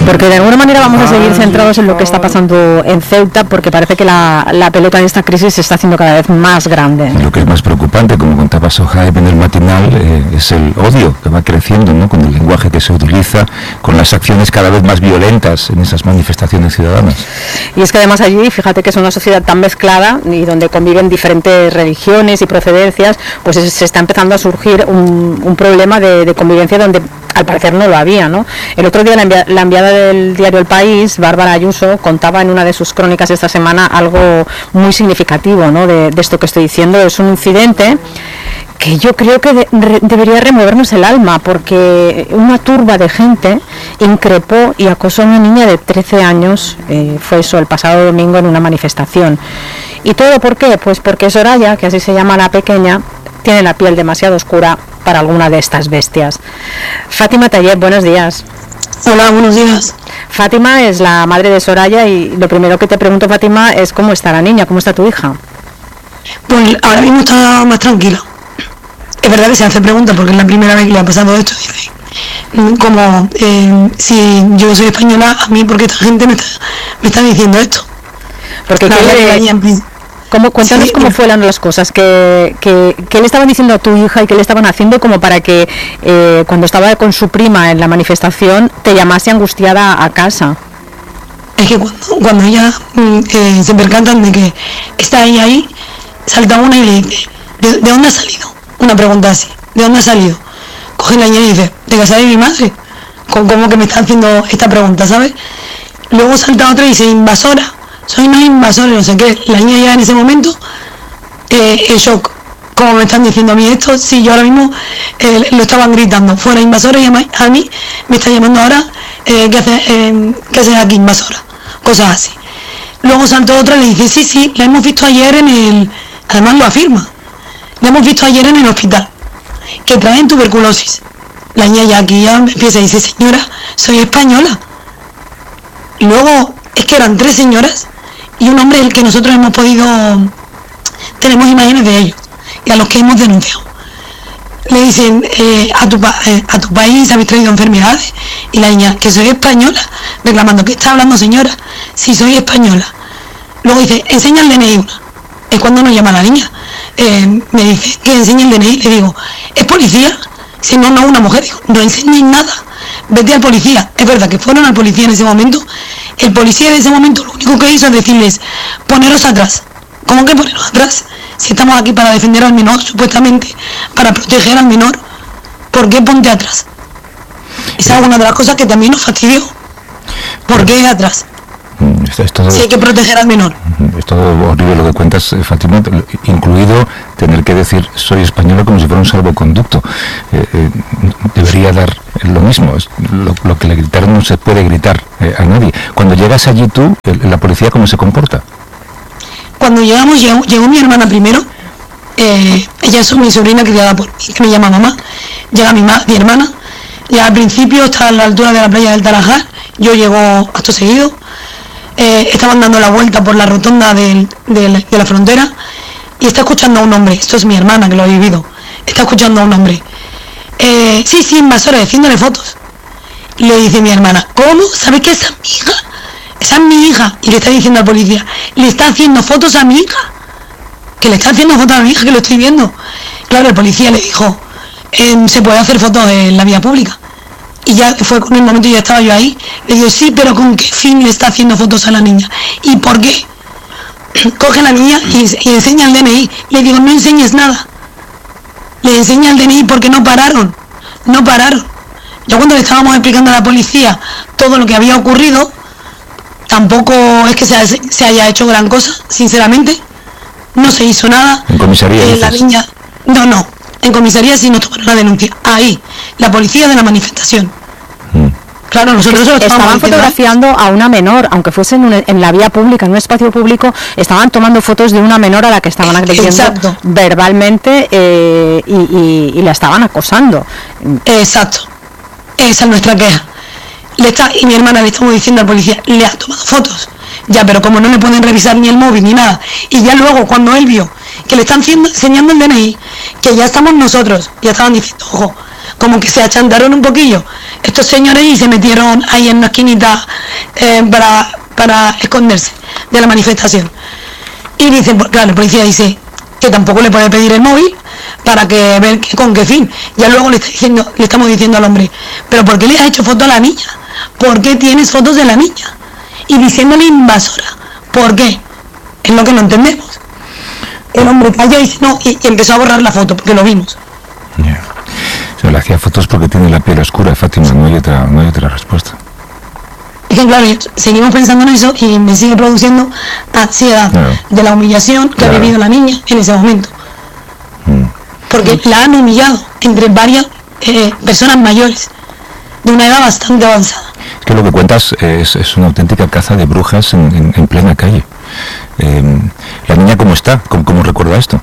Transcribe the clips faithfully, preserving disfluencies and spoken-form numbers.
Porque de alguna manera vamos a seguir centrados en lo que está pasando en Ceuta, porque parece que la, la pelota de esta crisis se está haciendo cada vez más grande. Lo que es más preocupante, como contaba Sohaib en el matinal, eh, es el odio que va creciendo, ¿no?, con el lenguaje que se utiliza, con las acciones cada vez más violentas en esas manifestaciones ciudadanas. Y es que además allí, fíjate que es una sociedad tan mezclada y donde conviven diferentes religiones y procedencias, pues se está empezando a surgir un, un problema de, de convivencia donde al parecer no lo había, ¿no? El otro día la, envia, la enviada del diario El País, Bárbara Ayuso, contaba en una de sus crónicas esta semana algo muy significativo, ¿no?, de, de esto que estoy diciendo. Es un incidente que yo creo que de, re, debería removernos el alma, porque una turba de gente increpó y acosó a una niña de trece años, eh, fue eso el pasado domingo en una manifestación. ¿Y todo por qué? Pues porque Soraya, que así se llama la pequeña, tiene la piel demasiado oscura para alguna de estas bestias. Fátima Tayeb, buenos días. Hola, buenos días. Fátima es la madre de Soraya y lo primero que te pregunto, Fátima, es cómo está la niña, cómo está tu hija. Pues ahora mismo está más tranquila. Es verdad que se hace preguntas porque es la primera vez que le ha pasado esto. Dice, como eh, si yo soy española, a mí porque esta gente me está, me está diciendo esto. Porque la ¿qué le, en... ¿cómo, cuéntanos sí, cómo fueron las cosas, que, que, que le estaban diciendo a tu hija y qué le estaban haciendo como para que eh, cuando estaba con su prima en la manifestación te llamase angustiada a casa. Es que cuando, cuando ella eh, se percatan de que está ahí ahí, salta una y le dice, ¿de, de dónde ha salido? Una pregunta así, ¿de dónde ha salido? Coge la niña y dice, ¿de casa de mi madre? Como que me está haciendo esta pregunta, ¿sabes? Luego salta otra y dice, invasora, soy una invasora, no sé qué. La niña ya en ese momento, eh, en shock, como me están diciendo a mí esto, sí, yo ahora mismo eh, lo estaban gritando, fuera invasora, y a mí, a mí me está llamando ahora, eh, ¿qué haces eh, ¿qué haces aquí, invasora? Cosas así. Luego saltó otra y le dice, sí, sí, la hemos visto ayer en el, además lo afirma, la hemos visto ayer en el hospital, que traen tuberculosis. La niña ya aquí ya empieza y dice, señora, soy española. Y luego es que eran tres señoras y un hombre el que nosotros hemos podido, tenemos imágenes de ellos y a los que hemos denunciado. Le dicen, eh, a, tu, eh, a tu país habéis traído enfermedades, y la niña, que soy española, reclamando, ¿qué está hablando, señora? Si soy española. Luego dice, enseña el D N I una. Es cuando nos llama la niña. Eh, me dice que enseñe el D N I, le digo, ¿es policía? Si no, no, una mujer. Digo, no enseñéis nada, vete al policía. Es verdad que fueron al policía en ese momento. El policía en ese momento lo único que hizo es decirles, poneros atrás. ¿Cómo que poneros atrás? Si estamos aquí para defender al menor, supuestamente, para proteger al menor, ¿por qué ponte atrás? Esa es una de las cosas que también nos fastidió. ¿Por qué atrás? Es, es todo, si hay que proteger al menor. Es todo horrible lo que cuentas, Fátima, incluido tener que decir soy española como si fuera un salvoconducto. Eh, eh, debería dar lo mismo. Es lo, lo que le gritaron no se puede gritar eh, a nadie. Cuando llegas allí tú, el, la policía, ¿cómo se comporta? Cuando llegamos, llegó, llegó mi hermana primero. Eh, ella es mi sobrina criada por mí, que me llama mamá. Llega mi, ma, mi hermana. Ya al principio está a la altura de la playa del Tarajal. Yo llego acto seguido. Eh, estaban dando la vuelta por la rotonda del, del, de la frontera y está escuchando a un hombre. Esto es mi hermana que lo ha vivido. Está escuchando a un hombre. Eh, sí, sí, invasora, haciéndole fotos. Y le dice mi hermana, ¿cómo? ¿Sabes que esa es mi hija? Esa es mi hija. Y le está diciendo al policía, le está haciendo fotos a mi hija. Que le está haciendo fotos a mi hija, que lo estoy viendo. Claro, el policía le dijo, eh, se puede hacer fotos en la vía pública. Y ya fue con el momento, ya estaba yo ahí. Le digo, sí, pero ¿con qué fin le está haciendo fotos a la niña? ¿Y por qué? Coge a la niña y, y enseña el D N I. Le digo, no enseñes nada. Le enseña el D N I porque no pararon. No pararon. Ya cuando le estábamos explicando a la policía todo lo que había ocurrido, tampoco es que se, se haya hecho gran cosa, sinceramente. No se hizo nada. ¿En comisaría? Eh, la niña, no, no. En comisaría sí nos tomaron la denuncia. Ahí, la policía de la manifestación. Mm. Claro, nosotros es, estaban fotografiando a una menor, aunque fuese en, un, en la vía pública, en un espacio público, estaban tomando fotos de una menor a la que estaban agrediendo Exacto. verbalmente eh, y, y, y la estaban acosando. Exacto. Esa es nuestra queja. Le está, y mi hermana le estamos diciendo al policía, le ha tomado fotos. Ya, pero como no le pueden revisar ni el móvil ni nada. Y ya luego, cuando él vio que le están enseñando el D N I, que ya estamos nosotros, ya estaban diciendo, ojo, como que se achantaron un poquillo estos señores y se metieron ahí en una esquinita eh, para, para esconderse de la manifestación. Y dicen, pues, claro, el policía dice que tampoco le puede pedir el móvil para que ver que, con qué fin. Ya luego le, está diciendo, le estamos diciendo al hombre, pero ¿por qué le has hecho foto a la niña? ¿Por qué tienes fotos de la niña? Y diciéndole invasora. ¿Por qué? Es lo que no entendemos. El hombre calla y dice no, y, y empezó a borrar la foto porque lo vimos. Yeah. O sea, le hacía fotos porque tiene la piel oscura, Fátima, no hay otra, no hay otra respuesta. Es que claro, seguimos pensando en eso y me sigue produciendo ansiedad claro. de la humillación que claro. ha vivido la niña en ese momento. Mm. Porque la han humillado entre varias eh, personas mayores de una edad bastante avanzada. Es que lo que cuentas es, es una auténtica caza de brujas en, en, en plena calle. Eh, ¿La niña cómo está? ¿Cómo, cómo recuerda esto?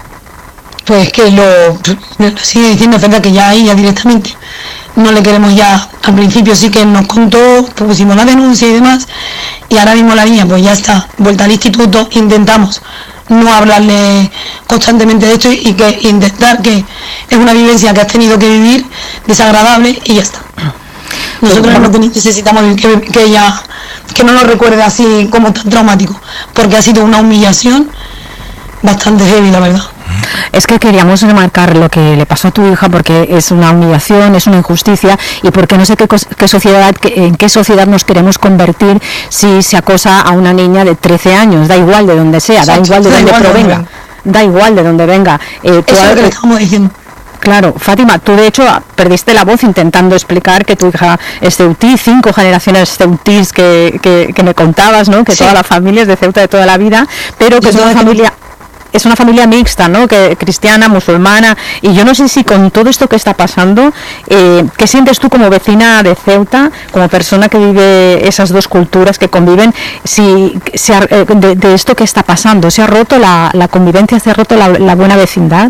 Pues que lo, lo sigue diciendo, es verdad que ya ahí ya directamente no le queremos ya. Al principio sí que nos contó, pusimos la denuncia y demás, y ahora mismo la niña pues ya está vuelta al instituto. Intentamos no hablarle constantemente de esto y que intentar que es una vivencia que has tenido que vivir desagradable y ya está. Nosotros no necesitamos que, que ella que no lo recuerde así como tan traumático, porque ha sido una humillación bastante heavy, la verdad. Es que queríamos remarcar lo que le pasó a tu hija porque es una humillación, es una injusticia y porque no sé qué, qué sociedad, qué, en qué sociedad nos queremos convertir si se acosa a una niña de trece años, da igual de donde sea, da igual de donde provenga, da igual de donde venga. Eh, Eso es lo que le estamos diciendo. Claro, Fátima, tú de hecho perdiste la voz intentando explicar que tu hija es ceutí, cinco generaciones ceutís que, que, que me contabas, ¿no? Que sí. Toda la familia es de Ceuta de toda la vida, pero que es una familia... es una familia mixta, ¿no? Que cristiana, musulmana, y yo no sé si con todo esto que está pasando, eh, ¿qué sientes tú como vecina de Ceuta, como persona que vive esas dos culturas que conviven, si se ha, eh, de, de esto que está pasando, se ha roto la, la convivencia, se ha roto la, la buena vecindad?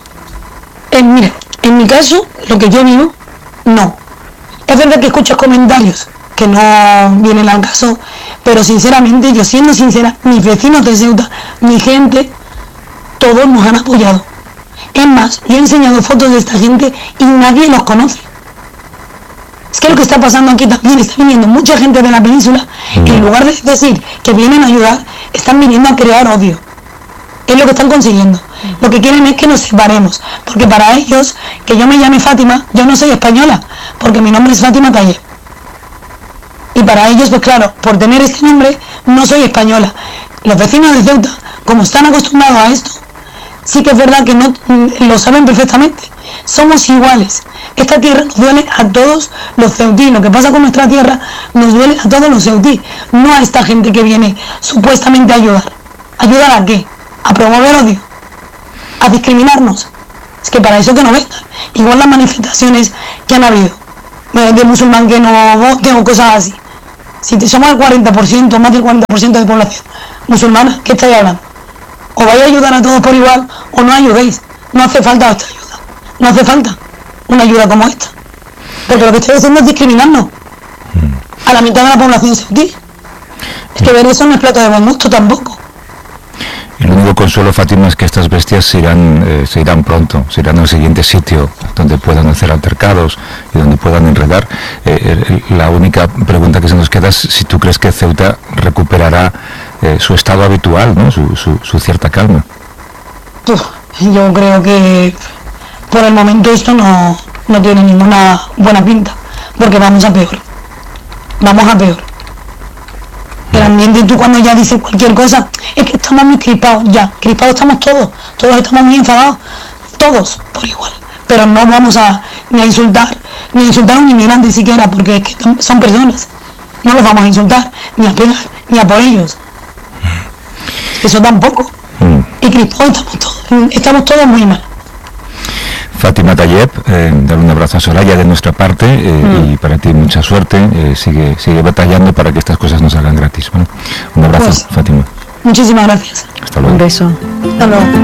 Eh, mira, en mi caso, lo que yo vivo, no. Es verdad que escucho comentarios que no vienen al caso, pero sinceramente, yo siendo sincera, mis vecinos de Ceuta, mi gente, todos nos han apoyado. Es más, yo he enseñado fotos de esta gente y nadie los conoce. Es que lo que está pasando aquí también, está viniendo mucha gente de la península que en lugar de decir que vienen a ayudar, están viniendo a crear odio. Es lo que están consiguiendo. Lo que quieren es que nos separemos, porque para ellos, que yo me llame Fátima, yo no soy española, porque mi nombre es Fátima Taller. Y para ellos, pues claro, por tener este nombre, no soy española. Los vecinos de Ceuta, como están acostumbrados a esto, sí que es verdad que no lo saben perfectamente. Somos iguales. Esta tierra nos duele a todos los ceutí. Lo que pasa con nuestra tierra nos duele a todos los ceutí, no a esta gente que viene supuestamente a ayudar. ¿Ayudar a qué? A promover odio, a discriminarnos. Es que para eso que no vengan. Igual las manifestaciones que han habido de musulmán que no voten o cosas así. Si somos el cuarenta por ciento, más del cuarenta por ciento de población musulmana, ¿qué estáis hablando? O vais a ayudar a todos por igual o no ayudéis. No hace falta esta ayuda. No hace falta una ayuda como esta. Porque lo que estáis haciendo es discriminarnos a la mitad de la población ceutí. Es que ver eso no es plato de buen gusto tampoco. El único consuelo, Fátima, es que estas bestias se irán, eh, se irán pronto, se irán al siguiente sitio donde puedan hacer altercados y donde puedan enredar. Eh, la única pregunta que se nos queda es si tú crees que Ceuta recuperará eh, su estado habitual, ¿no? su, su, su cierta calma. Uf, yo creo que por el momento esto no, no tiene ninguna buena pinta, porque vamos a peor. Vamos a peor. El ambiente, tú cuando ya dices cualquier cosa, es que estamos muy crispados, ya, crispados estamos todos, todos estamos muy enfadados, todos por igual, pero no vamos a ni a insultar, ni a insultar a un inmigrante siquiera, porque es que son personas, no los vamos a insultar, ni a pegar, ni a por ellos, eso tampoco, y crispados estamos todos, estamos todos muy mal. Fátima Tayeb, eh, dar un abrazo a Soraya de nuestra parte eh, mm. y para ti mucha suerte, eh, sigue sigue batallando para que estas cosas no salgan gratis. Bueno, un abrazo, pues, Fátima. Muchísimas gracias. Hasta luego. Un beso. Hasta luego.